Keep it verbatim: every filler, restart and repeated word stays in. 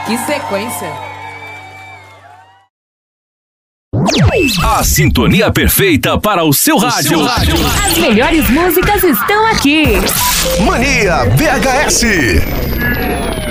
Que sequência. A sintonia perfeita para o seu rádio. O seu rádio. As melhores músicas estão aqui. Mania V H S.